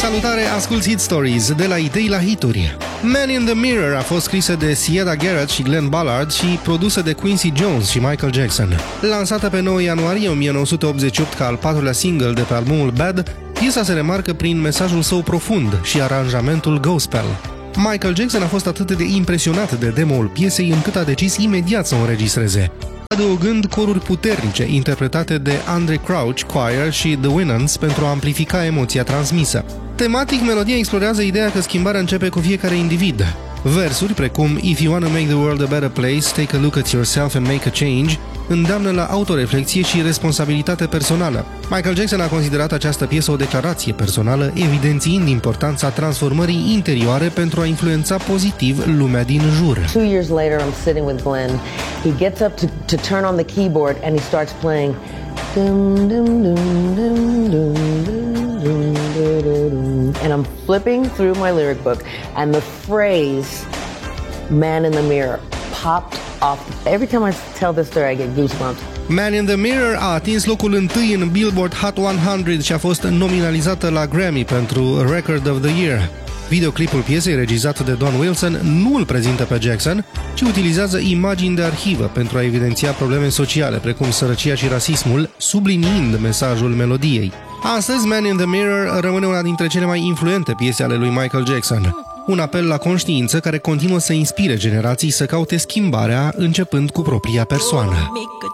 Salutare, asculți Hit Stories, de la idei la hituri. Man in the Mirror a fost scrisă de Siedah Garrett și Glenn Ballard și produsă de Quincy Jones și Michael Jackson. Lansată pe 9 ianuarie 1988 ca al patrulea single de pe albumul Bad, piesa se remarcă prin mesajul său profund și aranjamentul gospel. Michael Jackson a fost atât de impresionat de demo-ul piesei încât a decis imediat să o înregistreze, adăugând coruri puternice interpretate de Andrae Crouch Choir și The Winans pentru a amplifica emoția transmisă. Tematic, melodia explorează ideea că schimbarea începe cu fiecare individ. Versuri precum If you wanna make the world a better place, take a look at yourself and make a change îndeamnă la autoreflexie și responsabilitate personală. Michael Jackson a considerat această piesă o declarație personală, evidențiind importanța transformării interioare pentru a influența pozitiv lumea din jur. 2 years later, I'm sitting with Glenn. He gets up to turn on the keyboard and he starts playing dum, dum, dum, dum, dum, dum, dum, and I'm flipping through my lyric book and the phrase "man in the mirror" popped off. Every time I tell this story, I get goosebumps. Man in the Mirror a atins locul 1 în Billboard Hot 100 și a fost nominalizată la Grammy pentru Record of the Year. Videoclipul piesei, regizat de Don Wilson, nu îl prezintă pe Jackson, ci utilizează imagini de arhivă pentru a evidenția probleme sociale, precum sărăcia și rasismul, subliniind mesajul melodiei. Astăzi, Man in the Mirror rămâne una dintre cele mai influente piese ale lui Michael Jackson. Un apel la conștiință care continuă să inspire generații să caute schimbarea, începând cu propria persoană.